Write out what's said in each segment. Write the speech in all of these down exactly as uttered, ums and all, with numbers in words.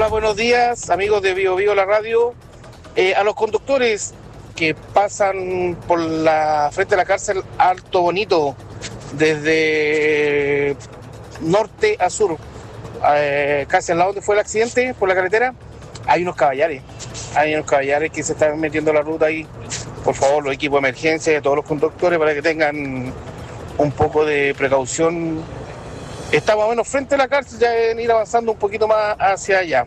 Hola, buenos días, amigos de Bio Bio la radio. Eh, a los conductores que pasan por la frente de la cárcel Alto Bonito, desde norte a sur, eh, casi al lado donde fue el accidente, por la carretera, hay unos caballares. Hay unos caballares que se están metiendo la ruta ahí. Por favor, los equipos de emergencia y todos los conductores, para que tengan un poco de precaución. Estamos más o menos frente a la cárcel, ya deben ir avanzando un poquito más hacia allá.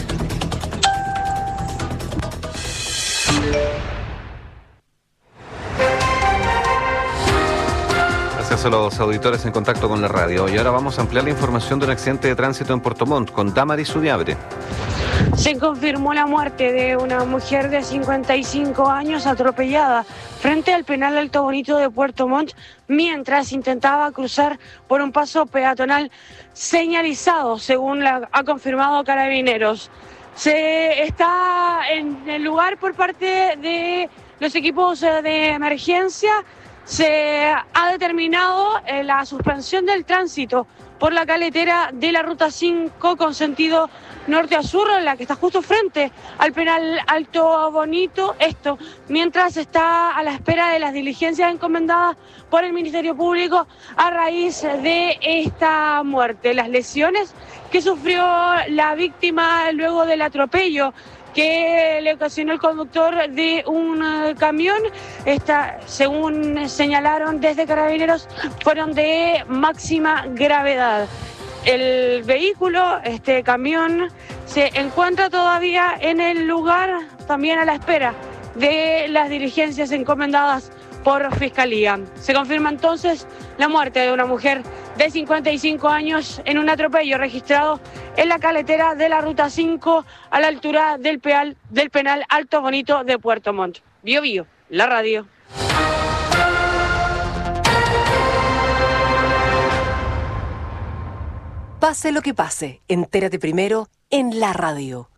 Gracias a los auditores en contacto con la radio. Y ahora vamos a ampliar la información de un accidente de tránsito en Puerto Montt con Damaris Udiabre. Se confirmó la muerte de una mujer de cincuenta y cinco años atropellada frente al penal Alto Bonito de Puerto Montt mientras intentaba cruzar por un paso peatonal señalizado, según la, ha confirmado Carabineros. Se está en el lugar por parte de los equipos de emergencia. Se ha determinado eh, la suspensión del tránsito por la carretera de la ruta cinco con sentido norte a sur, la que está justo frente al penal Alto Bonito. Esto mientras está a la espera de las diligencias encomendadas por el Ministerio Público a raíz de esta muerte. Las lesiones que sufrió la víctima luego del atropello que le ocasionó el conductor de un uh, camión, esta, según señalaron desde Carabineros, fueron de máxima gravedad. El vehículo, este camión, se encuentra todavía en el lugar, también a la espera de las diligencias encomendadas por Fiscalía. Se confirma entonces la muerte de una mujer de cincuenta y cinco años en un atropello registrado en la carretera de la ruta cinco a la altura del, peal, del penal Alto Bonito de Puerto Montt. Bio Bio, la radio. Pase lo que pase, entérate primero en la radio.